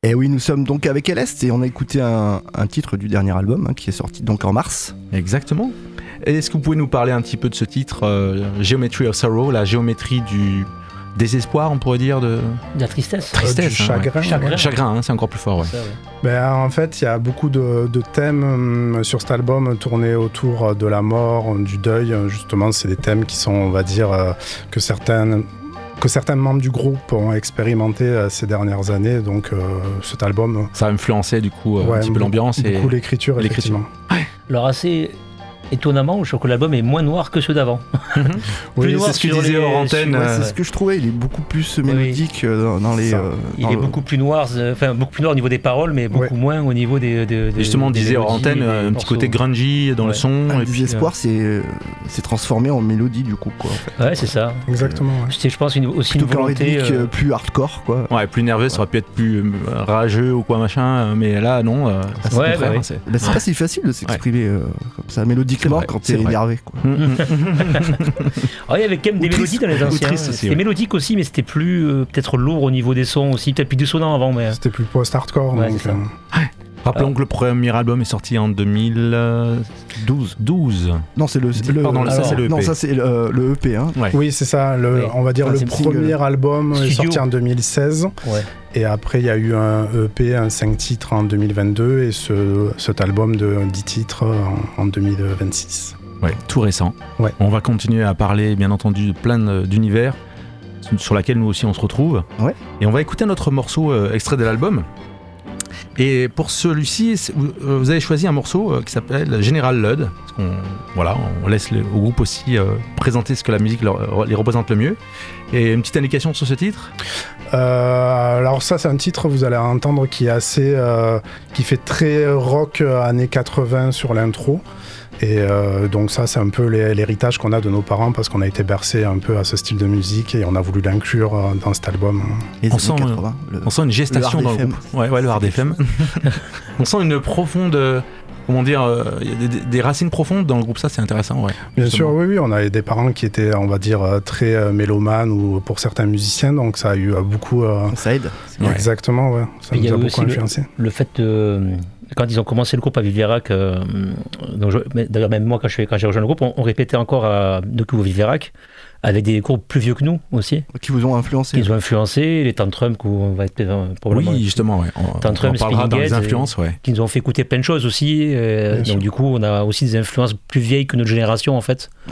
Et oui, nous sommes donc avec LS et on a écouté un titre du dernier album qui est sorti donc en mars. Exactement. Est-ce que vous pouvez nous parler un petit peu de ce titre, Geometry of Sorrow, la géométrie du désespoir, on pourrait dire, de la tristesse, du chagrin. Chagrin, c'est encore plus fort. Ouais. Ça, ouais. Ben, en fait, il y a beaucoup de thèmes sur cet album tournés autour de la mort, du deuil. Justement, c'est des thèmes qui sont, on va dire, que certains membres du groupe ont expérimenté ces dernières années. Donc, cet album... Ça a influencé, du coup, un petit peu l'ambiance. Beaucoup l'écriture, effectivement. Alors, assez... étonnamment, je trouve que l'album est moins noir que ceux d'avant. Oui, c'est ce que disait hors antenne. C'est ce que je trouvais, il est beaucoup plus mélodique dans les... il est beaucoup plus noir, au niveau des paroles, mais beaucoup moins au niveau des justement, on disait hors antenne, un petit côté grungy dans le son. Le désespoir, c'est transformé en mélodie, du coup. Quoi, en fait. Ouais, c'est ça. Exactement. Ouais. C'est, je pense, aussi plutôt une volonté... plus hardcore, quoi. Ouais, plus nerveux, ça aurait pu être plus rageux ou quoi, machin, mais là, non. C'est pas si facile de s'exprimer comme ça, mélodiquement, quand t'es énervé. Il y avait quand même des mélodies dans les anciens. C'était mélodique aussi, mais c'était plus peut-être lourd au niveau des sons aussi, peut-être plus dissonant avant. Mais... C'était plus post-hardcore. Ouais, donc, Rappelons que le premier album est sorti en 2012. Non, c'est ça c'est le EP. Non, ça c'est le EP. Hein. Ouais. Oui, c'est ça. On va dire le premier album est sorti en 2016. Ouais. Et après, il y a eu un EP, un 5 titres en 2022 et cet album de 10 titres en 2026. Ouais, tout récent. Ouais. On va continuer à parler, bien entendu, de plein d'univers sur laquelle nous aussi on se retrouve. Ouais. Et on va écouter notre morceau extrait de l'album. Et pour celui-ci, vous avez choisi un morceau qui s'appelle General Lud. On laisse au groupe aussi présenter ce que la musique les représente le mieux. Et une petite indication sur ce titre ? Alors ça, c'est un titre, vous allez entendre, qui est assez, qui fait très rock années 80 sur l'intro. Et donc ça, c'est un peu l'héritage qu'on a de nos parents parce qu'on a été bercé un peu à ce style de musique et on a voulu l'inclure dans cet album. On sent une gestation dans le groupe. Ouais, le hard FM. On sent une profonde... Comment dire, il y a des racines profondes dans le groupe, ça c'est intéressant, ouais. Bien sûr, oui, on avait des parents qui étaient, on va dire, très mélomanes ou pour certains musiciens, donc ça a eu beaucoup... Ça aide. Exactement, ouais. Ça nous a beaucoup influencé. Le fait de... Quand ils ont commencé le groupe à Viveyrac, d'ailleurs même moi quand j'ai rejoint le groupe, on répétait encore à Doku Viveyrac, avec des groupes plus vieux que nous aussi. Qui vous ont influencé. Qui nous ont influencé, les Tantrum, qu'on va être probablement... Oui, justement, ouais. Tantrum, on parlera dans les influences, ouais. Qui nous ont fait écouter plein de choses aussi. Donc du coup, on a aussi des influences plus vieilles que notre génération, en fait.